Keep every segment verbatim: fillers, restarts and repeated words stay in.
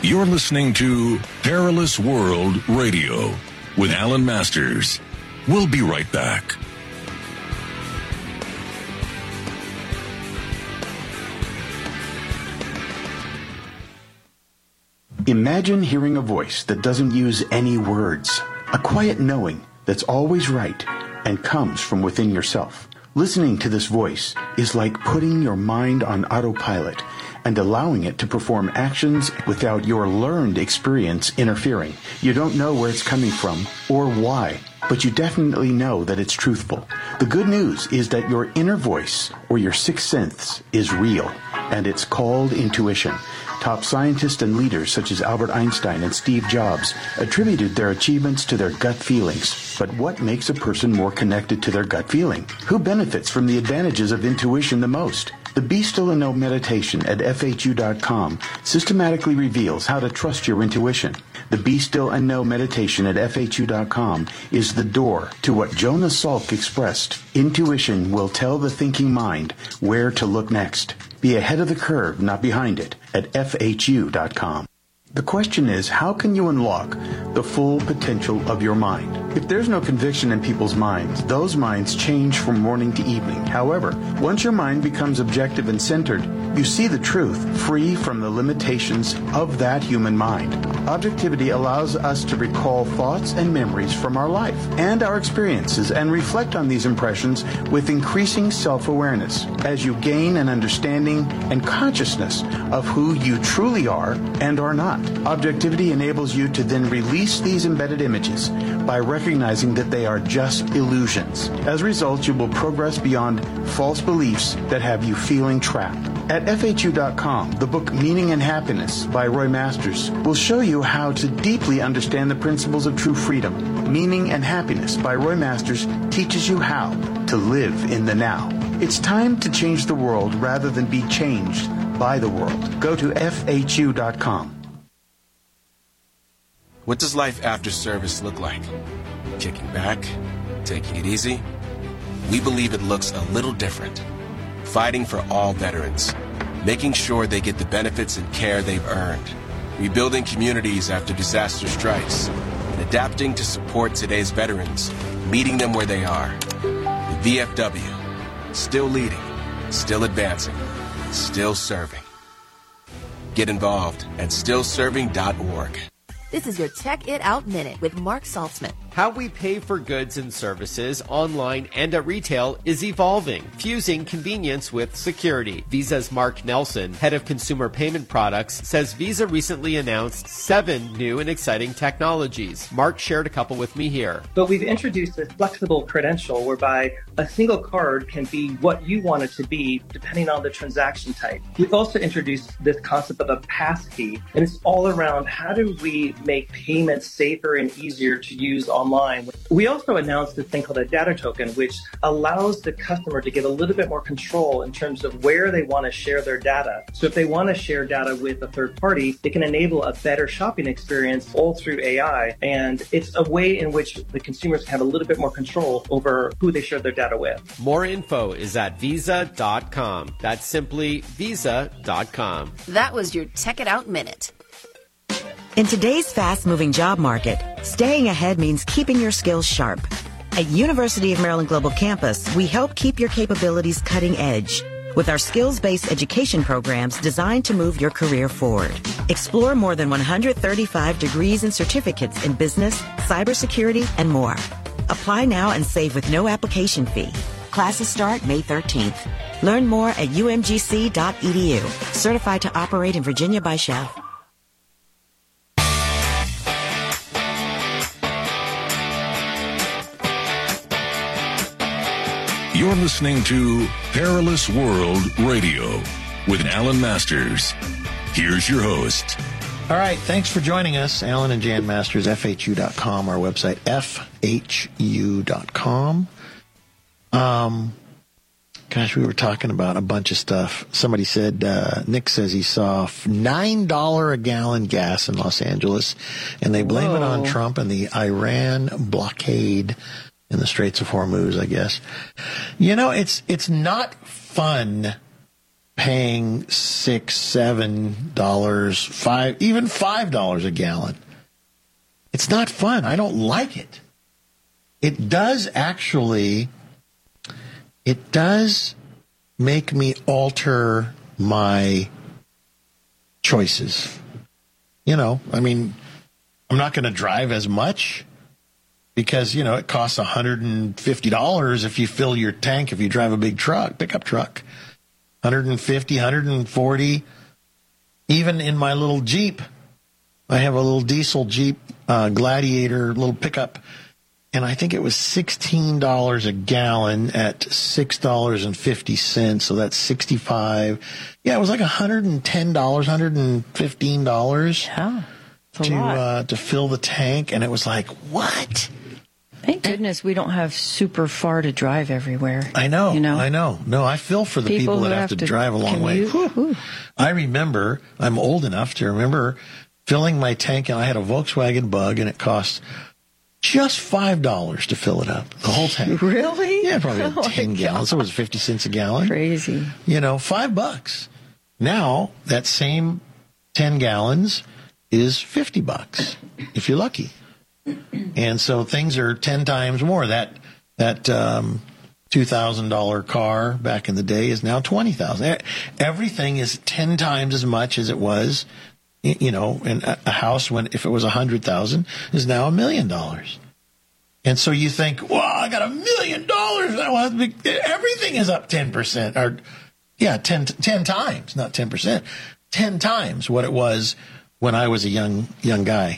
You're listening to Perilous World Radio with Alan Masters. We'll be right back. Imagine hearing a voice that doesn't use any words, a quiet knowing that's always right and comes from within yourself. Listening to this voice is like putting your mind on autopilot and allowing it to perform actions without your learned experience interfering. You don't know where it's coming from or why, but you definitely know that it's truthful. The good news is that your inner voice, or your sixth sense, is real, and it's called intuition. Top scientists and leaders such as Albert Einstein and Steve Jobs attributed their achievements to their gut feelings. But what makes a person more connected to their gut feeling? Who benefits from the advantages of intuition the most? The Be Still and Know meditation at F H U dot com systematically reveals how to trust your intuition. The Be Still and Know meditation at F H U dot com is the door to what Jonas Salk expressed. Intuition will tell the thinking mind where to look next. Be ahead of the curve, not behind it, at F H U dot com. The question is, how can you unlock the full potential of your mind? If there's no conviction in people's minds, those minds change from morning to evening. However, once your mind becomes objective and centered, you see the truth, free from the limitations of that human mind. Objectivity allows us to recall thoughts and memories from our life and our experiences and reflect on these impressions with increasing self-awareness as you gain an understanding and consciousness of who you truly are and are not. Objectivity enables you to then release these embedded images by recognizing that they are just illusions. As a result, you will progress beyond false beliefs that have you feeling trapped. At F H U dot com, the book Meaning and Happiness by Roy Masters will show you how to deeply understand the principles of true freedom. Meaning and Happiness by Roy Masters teaches you how to live in the now. It's time to change the world rather than be changed by the world. Go to F H U dot com. What does life after service look like? Kicking back? Taking it easy? We believe it looks a little different. Fighting for all veterans. Making sure they get the benefits and care they've earned. Rebuilding communities after disaster strikes. And adapting to support today's veterans. Meeting them where they are. The V F W. Still leading. Still advancing. Still serving. Get involved at still serving dot org. This is your Check It Out Minute with Mark Saltzman. How we pay for goods and services online and at retail is evolving, fusing convenience with security. Visa's Mark Nelson, head of consumer payment products, says Visa recently announced seven new and exciting technologies. Mark shared a couple with me here. But we've introduced this flexible credential whereby a single card can be what you want it to be depending on the transaction type. We've also introduced this concept of a passkey, and it's all around how do we make payments safer and easier to use online. Online. We also announced this thing called a data token, which allows the customer to get a little bit more control in terms of where they want to share their data. So if they want to share data with a third party, they can enable a better shopping experience all through A I. And it's a way in which the consumers can have a little bit more control over who they share their data with. More info is at visa dot com. That's simply visa dot com. That was your Check It Out Minute. In today's fast-moving job market, staying ahead means keeping your skills sharp. At University of Maryland Global Campus, we help keep your capabilities cutting edge with our skills-based education programs designed to move your career forward. Explore more than one hundred thirty-five degrees and certificates in business, cybersecurity, and more. Apply now and save with no application fee. Classes start May thirteenth. Learn more at U M G C dot E D U. Certified to operate in Virginia by S C H E F. You're listening to Perilous World Radio with Alan Masters. Here's your host. All right, thanks for joining us, Alan and Jan Masters, F H U dot com, our website, F H U dot com. Um, gosh, we were talking about a bunch of stuff. Somebody said, uh, Nick says he saw nine dollars a gallon gas in Los Angeles, and they blame Whoa. it on Trump and the Iran blockade in the Straits of Hormuz, I guess. You know, it's it's not fun paying six, seven dollars, five, even five dollars a gallon. It's not fun. I don't like it. It does actually, it does make me alter my choices. You know, I mean, I'm not going to drive as much because, you know, it costs one hundred fifty dollars if you fill your tank, if you drive a big truck, pickup truck. one hundred fifty dollars, one hundred forty dollars. Even in my little Jeep, I have a little diesel Jeep uh, Gladiator, little pickup, and I think it was sixteen dollars a gallon at six dollars and fifty cents, so that's sixty-five dollars. Yeah, it was like one hundred ten dollars, one hundred fifteen dollars yeah, to uh, to fill the tank, and it was like, what? Thank goodness we don't have super far to drive everywhere. I know, you know? I know. No, I feel for the people, people that have, have to, to drive a long way. Whew. I remember, I'm old enough to remember filling my tank, and I had a Volkswagen Bug, and it cost just five dollars to fill it up, the whole tank. Really? Yeah, probably had oh ten gallons. So it was fifty cents a gallon. Crazy. You know, five bucks. Now, that same ten gallons is fifty bucks, if you're lucky. And so things are ten times more. That that um, two thousand dollars car back in the day is now twenty thousand dollars. Everything is ten times as much as it was, you know, in a house when if it was one hundred thousand dollars is now a million dollars. And so you think, well, I got a million dollars. Everything is up ten percent. Or, yeah, ten, ten times, not ten percent. ten times what it was when I was a young young guy.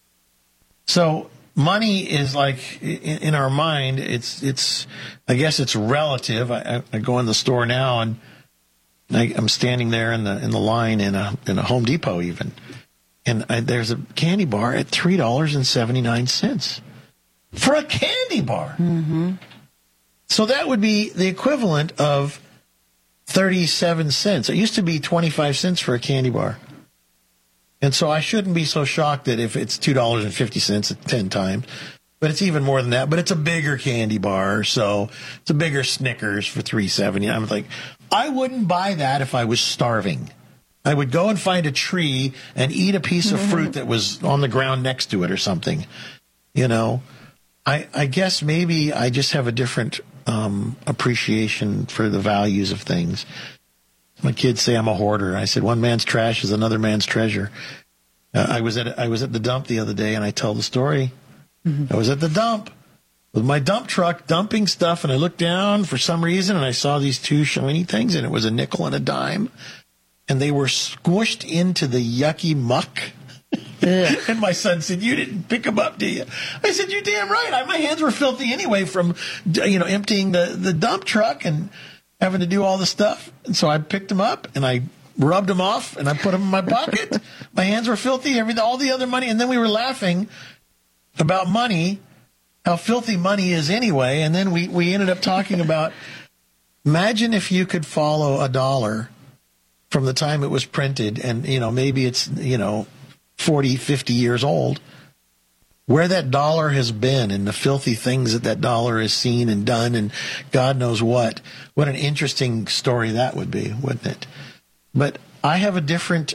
So money is like in our mind. It's it's. I guess it's relative. I, I go in the store now and I, I'm standing there in the in the line in a in a Home Depot even, and I, there's a candy bar at three dollars and seventy nine cents for a candy bar. Mm-hmm. So that would be the equivalent of thirty seven cents. It used to be twenty five cents for a candy bar. And so I shouldn't be so shocked that if it's two dollars and fifty cents at ten times, but it's even more than that. But it's a bigger candy bar, so it's a bigger Snickers for three seventy. I'm like, I wouldn't buy that if I was starving. I would go and find a tree and eat a piece of fruit that was on the ground next to it or something. You know, I, I guess maybe I just have a different um, appreciation for the values of things. My kids say I'm a hoarder. I said one man's trash is another man's treasure. Uh, I was at I was at the dump the other day, and I tell the story. Mm-hmm. I was at the dump with my dump truck dumping stuff, and I looked down for some reason, and I saw these two shiny things, and it was a nickel and a dime, and they were squished into the yucky muck. And my son said, "You didn't pick them up, do you?" I said, "You're damn right. I, my hands were filthy anyway from, you know, emptying the, the dump truck and having to do all the stuff." And so I picked them up and I rubbed them off and I put them in my pocket. My hands were filthy, everything, all the other money. And then we were laughing about money, how filthy money is anyway. And then we, we ended up talking about, imagine if you could follow a dollar from the time it was printed and, you know, maybe it's, you know, forty, fifty years old, where that dollar has been and the filthy things that that dollar has seen and done and God knows what. What an interesting story that would be, wouldn't it? But I have a different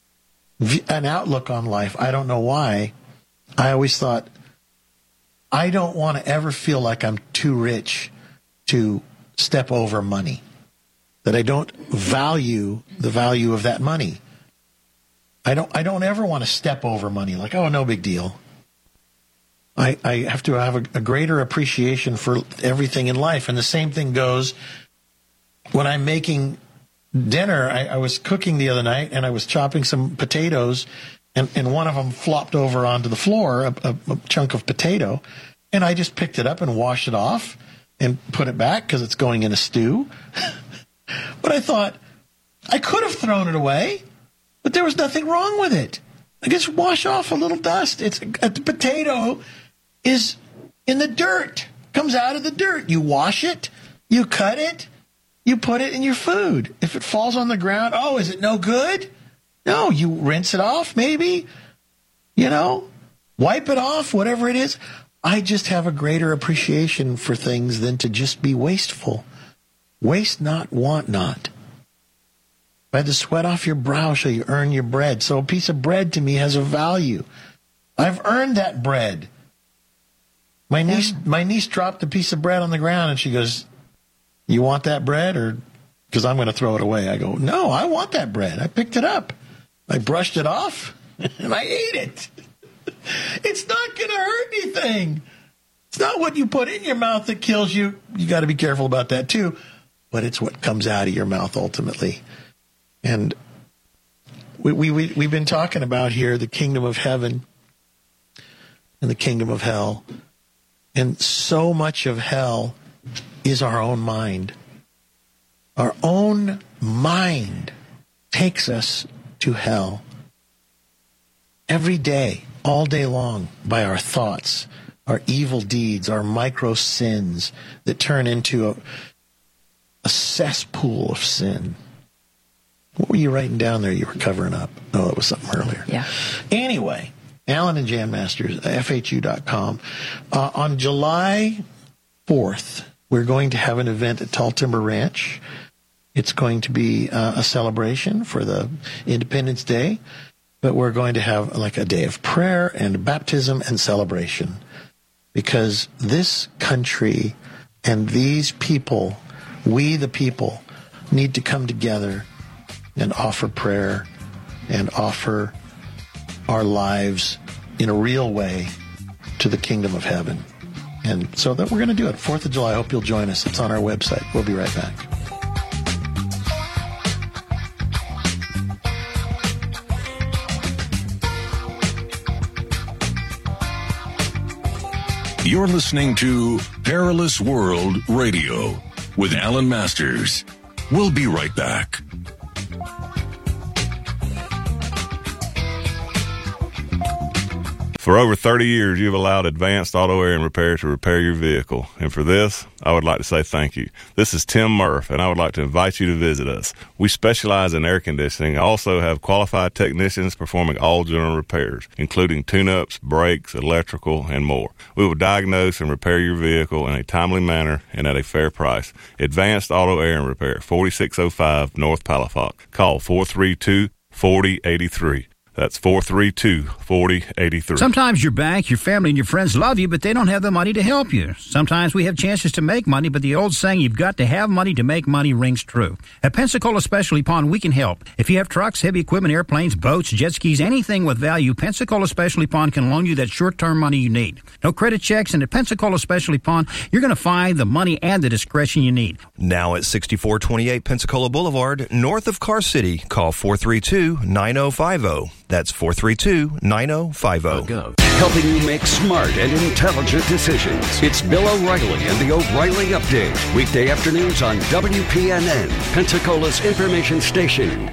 an outlook on life. I don't know why. I always thought, I don't want to ever feel like I'm too rich to step over money, that I don't value the value of that money. I don't I don't ever want to step over money like, oh, no big deal. I, I have to have a, a greater appreciation for everything in life. And the same thing goes when I'm making dinner. I, I was cooking the other night and I was chopping some potatoes and, and one of them flopped over onto the floor, a, a, a chunk of potato. And I just picked it up and washed it off and put it back because it's going in a stew. But I thought, I could have thrown it away, but there was nothing wrong with it. I just wash off a little dust. It's a, a potato is in the dirt, comes out of the dirt. You wash it, you cut it, you put it in your food. If it falls on the ground, oh, is it no good? No, you rinse it off maybe, you know, wipe it off, whatever it is. I just have a greater appreciation for things than to just be wasteful. Waste not, want not. By the sweat off your brow shall you earn your bread. So a piece of bread to me has a value. I've earned that bread. My niece, my niece dropped a piece of bread on the ground, and she goes, "You want that bread?" Or, because I'm going to throw it away. I go, "No, I want that bread. I picked it up. I brushed it off, and I ate it. It's not going to hurt anything. It's not what you put in your mouth that kills you. You got to be careful about that too. But it's what comes out of your mouth ultimately." And we, we, we, we've been talking about here the kingdom of heaven and the kingdom of hell. And so much of hell is our own mind. Our own mind takes us to hell every day, all day long, by our thoughts, our evil deeds, our micro sins that turn into a, a cesspool of sin. What were you writing down there you were covering up? Oh, it was something earlier. Yeah. Anyway, Alan and Jan Masters, F H U dot com. Uh, on July fourth, we're going to have an event at Tall Timber Ranch. It's going to be uh, a celebration for the Independence Day, but we're going to have like a day of prayer and baptism and celebration, because this country and these people, we the people, need to come together and offer prayer and offer our lives in a real way to the kingdom of heaven. And so that we're going to do it. fourth of July. I hope you'll join us. It's on our website. We'll be right back. You're listening to Perilous World Radio with Alan Masters. We'll be right back. For over thirty years, you've allowed Advanced Auto Air and Repair to repair your vehicle. And for this, I would like to say thank you. This is Tim Murph, and I would like to invite you to visit us. We specialize in air conditioning. I also have qualified technicians performing all general repairs, including tune-ups, brakes, electrical, and more. We will diagnose and repair your vehicle in a timely manner and at a fair price. Advanced Auto Air and Repair, forty-six oh five North Palafox. Call four three two, four oh eight three. That's four three two, four oh eight three. Sometimes your bank, your family, and your friends love you, but they don't have the money to help you. Sometimes we have chances to make money, but the old saying, you've got to have money to make money, rings true. At Pensacola Specialty Pond, we can help. If you have trucks, heavy equipment, airplanes, boats, jet skis, anything with value, Pensacola Specialty Pond can loan you that short-term money you need. No credit checks, and at Pensacola Specialty Pond, you're going to find the money and the discretion you need. Now at sixty-four twenty-eight Pensacola Boulevard, north of Car City, call four three two, nine oh five oh. That's four three two, nine oh five oh. Helping you make smart and intelligent decisions. It's Bill O'Reilly and the O'Reilly Update. Weekday afternoons on W P N N, Pensacola's information station.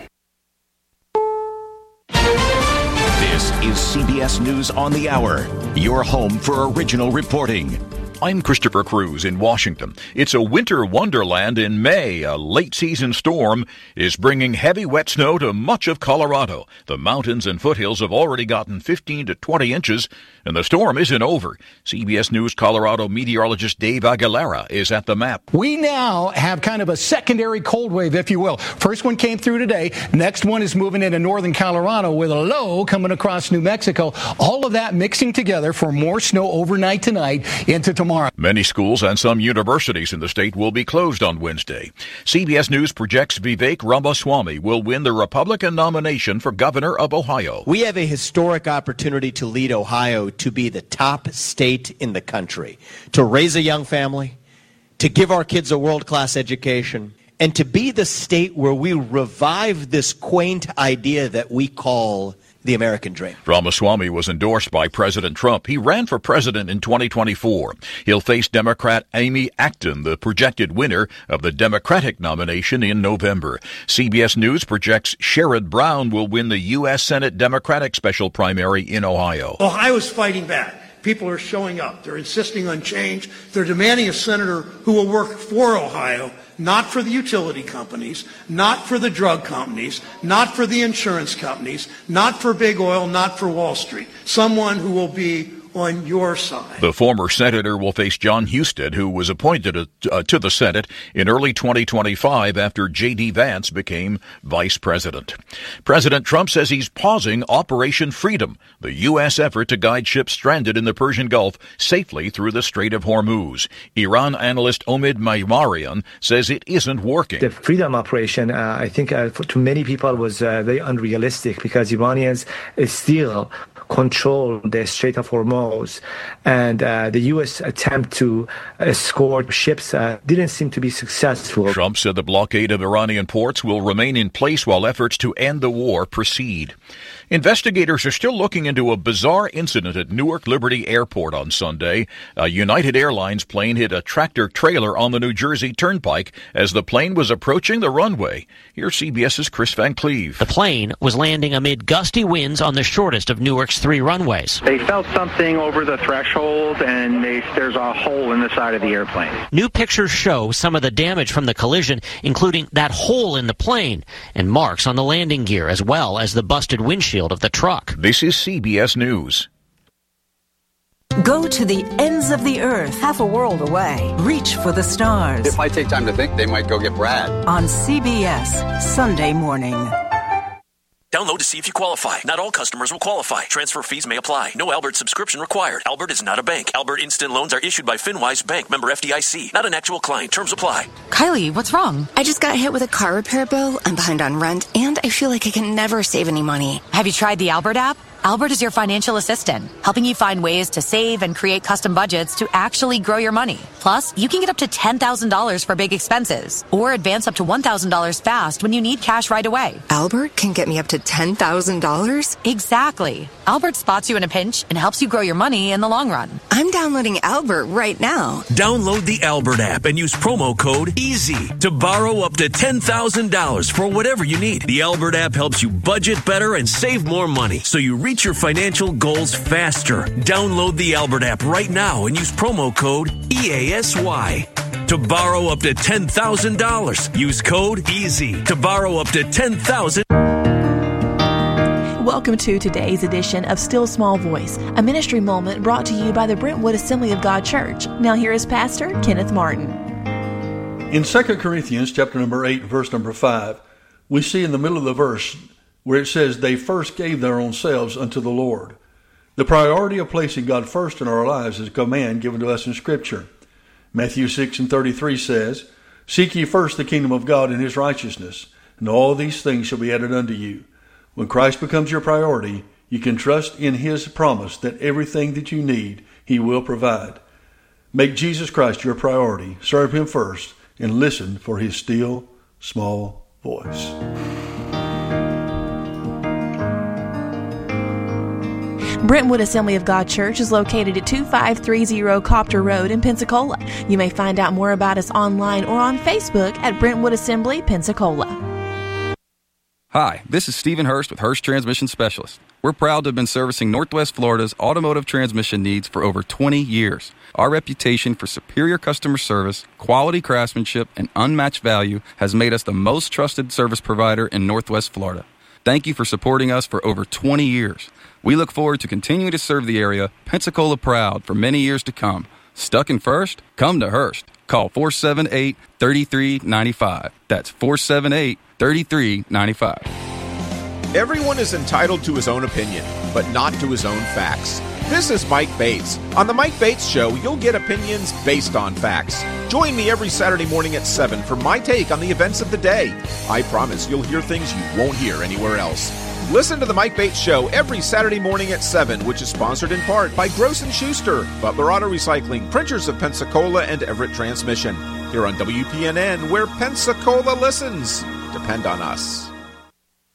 This is C B S News on the Hour, your home for original reporting. I'm Christopher Cruz in Washington. It's a winter wonderland in May. A late-season storm is bringing heavy wet snow to much of Colorado. The mountains and foothills have already gotten fifteen to twenty inches, and the storm isn't over. C B S News Colorado meteorologist Dave Aguilera is at the map. We now have kind of a secondary cold wave, if you will. First one came through today. Next one is moving into northern Colorado with a low coming across New Mexico. All of that mixing together for more snow overnight tonight into tomorrow. Many schools and some universities in the state will be closed on Wednesday. C B S News projects Vivek Ramaswamy will win the Republican nomination for governor of Ohio. We have a historic opportunity to lead Ohio to be the top state in the country, to raise a young family, to give our kids a world-class education, and to be the state where we revive this quaint idea that we call the American dream. Ramaswamy was endorsed by President Trump. He ran for president in twenty twenty-four. He'll face Democrat Amy Acton, the projected winner of the Democratic nomination in November. C B S News projects Sherrod Brown will win the U S Senate Democratic special primary in Ohio. Ohio's fighting back. People are showing up. They're insisting on change. They're demanding a senator who will work for Ohio, not for the utility companies, not for the drug companies, not for the insurance companies, not for big oil, not for Wall Street. Someone who will be on your side. The former senator will face John Husted, who was appointed uh, to the Senate in early twenty twenty-five after J D. Vance became vice president. President Trump says he's pausing Operation Freedom, the U S effort to guide ships stranded in the Persian Gulf safely through the Strait of Hormuz. Iran analyst Omid Maimarian says it isn't working. The Freedom Operation, uh, I think uh, for, to many people was uh, very unrealistic because Iranians uh, still control the Strait of Hormuz, and uh, the U S attempt to escort ships uh, didn't seem to be successful. Trump said the blockade of Iranian ports will remain in place while efforts to end the war proceed. Investigators are still looking into a bizarre incident at Newark Liberty Airport on Sunday. A United Airlines plane hit a tractor trailer on the New Jersey Turnpike as the plane was approaching the runway. Here's CBS's Chris Van Cleve. The plane was landing amid gusty winds on the shortest of Newark's three runways. They felt something over the threshold, and they, there's a hole in the side of the airplane. New pictures show some of the damage from the collision, including that hole in the plane and marks on the landing gear, as well as the busted windshield of the truck. This is C B S News. Go to the ends of the earth, half a world away. Reach for the stars. If I take time to think, they might go get Brad. On C B S, Sunday morning. Download to see if you qualify. Not all customers will qualify. Transfer fees may apply. No Albert subscription required. Albert is not a bank. Albert Instant Loans are issued by FinWise Bank, member F D I C. Not an actual client. Terms apply. Kylie, what's wrong? I just got hit with a car repair bill. I'm behind on rent, and I feel like I can never save any money. Have you tried the Albert app? Albert is your financial assistant, helping you find ways to save and create custom budgets to actually grow your money. Plus, you can get up to ten thousand dollars for big expenses, or advance up to one thousand dollars fast when you need cash right away. Albert can get me up to ten thousand dollars? Exactly. Albert spots you in a pinch and helps you grow your money in the long run. I'm downloading Albert right now. Download the Albert app and use promo code EASY to borrow up to ten thousand dollars for whatever you need. The Albert app helps you budget better and save more money, so you reach your financial goals faster. Download the Albert app right now and use promo code E A S Y to borrow up to ten thousand dollars. Use code EASY to borrow up to ten thousand dollars. Welcome to today's edition of Still Small Voice, a ministry moment brought to you by the Brentwood Assembly of God Church. Now here is Pastor Kenneth Martin. In Second Corinthians chapter number eight, verse number five, we see in the middle of the verse where it says they first gave their own selves unto the Lord. The priority of placing God first in our lives is a command given to us in Scripture. Matthew six and thirty-three says, Seek ye first the kingdom of God and his righteousness, and all these things shall be added unto you. When Christ becomes your priority, you can trust in his promise that everything that you need, he will provide. Make Jesus Christ your priority, serve him first, and listen for his still, small voice. Brentwood Assembly of God Church is located at two five three zero Copter Road in Pensacola. You may find out more about us online or on Facebook at Brentwood Assembly, Pensacola. Hi, this is Stephen Hurst with Hurst Transmission Specialists. We're proud to have been servicing Northwest Florida's automotive transmission needs for over twenty years. Our reputation for superior customer service, quality craftsmanship, and unmatched value has made us the most trusted service provider in Northwest Florida. Thank you for supporting us for over twenty years. We look forward to continuing to serve the area, Pensacola proud, for many years to come. Stuck in first? Come to Hurst. Call four seven eight, three three nine five. That's four seven eight, three three nine five. Everyone is entitled to his own opinion, but not to his own facts. This is Mike Bates. On The Mike Bates Show, you'll get opinions based on facts. Join me every Saturday morning at seven for my take on the events of the day. I promise you'll hear things you won't hear anywhere else. Listen to The Mike Bates Show every Saturday morning at seven, which is sponsored in part by Gross and Schuster, Butler Auto Recycling, Printers of Pensacola, and Everett Transmission. Here on W P N N, where Pensacola listens. Depend on us.